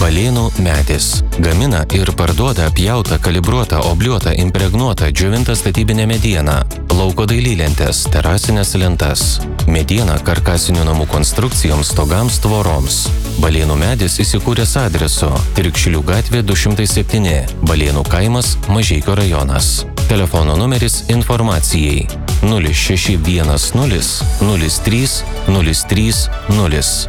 Balėnų medis. Gamina ir parduoda pjautą, kalibruotą, obliuotą, impregnuotą, džiovintą statybinę medieną, lauko dailylentes, terasinės lentas. Mediena karkasinių namų konstrukcijoms, stogams, tvoroms. Balėnų medis įsikūręs adresu Tirkšlių gatvė 207, Balėnų kaimas, Mažeikio rajonas. Telefono numeris informacijai 0610 03 03 0.